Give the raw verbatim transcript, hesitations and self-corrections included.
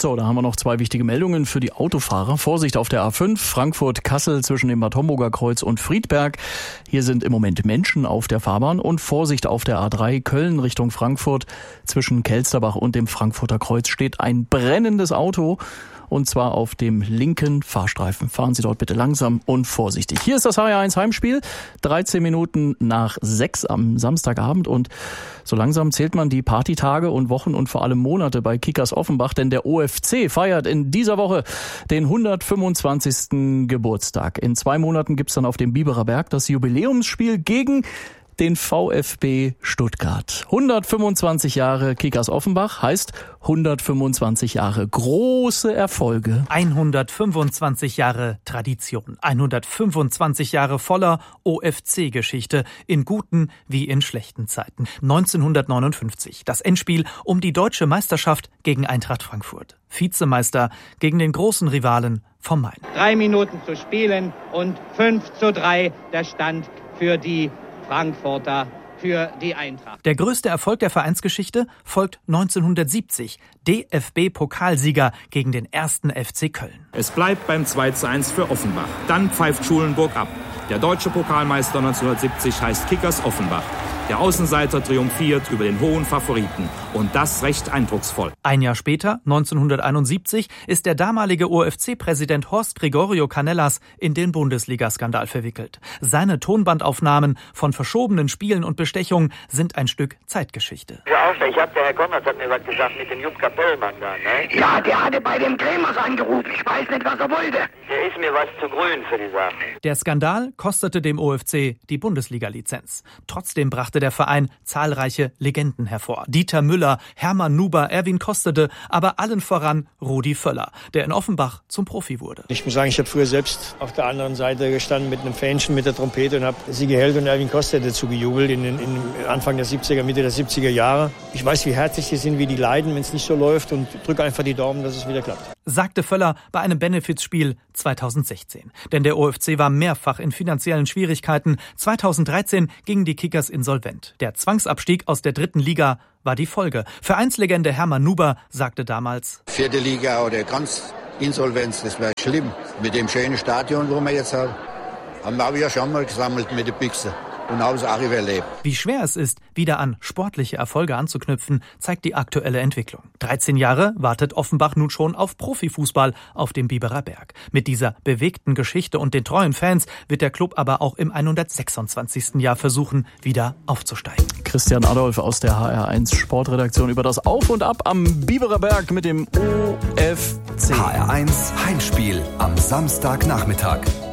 So, da haben wir noch zwei wichtige Meldungen für die Autofahrer. Vorsicht auf der A fünf, Frankfurt-Kassel zwischen dem Bad Homburger Kreuz und Friedberg. Hier sind im Moment Menschen auf der Fahrbahn. Und Vorsicht auf der A drei, Köln Richtung Frankfurt. Zwischen Kelsterbach und dem Frankfurter Kreuz steht ein brennendes Auto. Und zwar auf dem linken Fahrstreifen. Fahren Sie dort bitte langsam und vorsichtig. Hier ist das H R eins Heimspiel. dreizehn Minuten nach sechs am Samstagabend. Und so langsam zählt man die Partytage und Wochen und vor allem Monate bei Kickers Offenbach. Denn der O F C feiert in dieser Woche den hundertfünfundzwanzigsten Geburtstag. In zwei Monaten gibt's dann auf dem Biberer Berg das Jubiläumsspiel gegen den VfB Stuttgart. hundertfünfundzwanzig Jahre Kickers Offenbach heißt hundertfünfundzwanzig Jahre große Erfolge. hundertfünfundzwanzig Jahre Tradition. hundertfünfundzwanzig Jahre voller O F C-Geschichte in guten wie in schlechten Zeiten. neunzehnhundertneunundfünfzig. Das Endspiel um die deutsche Meisterschaft gegen Eintracht Frankfurt. Vizemeister gegen den großen Rivalen vom Main. Drei Minuten zu spielen und fünf zu drei der Stand für die Frankfurter, für die Eintracht. Der größte Erfolg der Vereinsgeschichte folgt neunzehnhundertsiebzig. D F B-Pokalsieger gegen den ersten F C Köln. Es bleibt beim zwei zu eins für Offenbach. Dann pfeift Schulenburg ab. Der deutsche Pokalmeister neunzehnhundertsiebzig heißt Kickers Offenbach. Der Außenseiter triumphiert über den hohen Favoriten. Und das recht eindrucksvoll. Ein Jahr später, neunzehnhunderteinundsiebzig, ist der damalige O F C-Präsident Horst Gregorio Canellas in den Bundesliga-Skandal verwickelt. Seine Tonbandaufnahmen von verschobenen Spielen und Bestechungen sind ein Stück Zeitgeschichte. Ich hab, der Herr Konrad hat mir was gesagt mit dem Jupp Kapellmann da, ne? Ja, der hatte bei dem Kremers angerufen. Ich weiß nicht, was er wollte. Der ist mir was zu grün für die Sache. Der Skandal kostete dem O F C die Bundesliga-Lizenz. Trotzdem brachte der Verein zahlreiche Legenden hervor. Dieter Müller, Hermann Nuber, Erwin Kostede, aber allen voran Rudi Völler, der in Offenbach zum Profi wurde. Ich muss sagen, ich habe früher selbst auf der anderen Seite gestanden mit einem Fähnchen, mit der Trompete und habe Sigi Held und Erwin Kostede zugejubelt in, in, in Anfang der siebziger, Mitte der siebziger Jahre. Ich weiß, wie herzlich die sind, wie die leiden, wenn es nicht so läuft und drücke einfach die Daumen, dass es wieder klappt. Sagte Völler bei einem Benefizspiel zweitausendsechzehn. Denn der O F C war mehrfach in finanziellen Schwierigkeiten. zweitausenddreizehn gingen die Kickers insolvent. Der Zwangsabstieg aus der dritten Liga war die Folge. Vereinslegende Hermann Nuber sagte damals: Vierte Liga oder ganz Insolvenz, das wäre schlimm. Mit dem schönen Stadion, wo wir jetzt haben, haben wir ja schon mal gesammelt mit der Büchse. Und alles auch überlebt. Wie schwer es ist, wieder an sportliche Erfolge anzuknüpfen, zeigt die aktuelle Entwicklung. dreizehn Jahre wartet Offenbach nun schon auf Profifußball auf dem Biberer Berg. Mit dieser bewegten Geschichte und den treuen Fans wird der Club aber auch im hundertsechsundzwanzigsten Jahr versuchen, wieder aufzusteigen. Christian Adolf aus der H R eins Sportredaktion über das Auf und Ab am Biberer Berg mit dem O F C. H R eins Heimspiel am Samstagnachmittag.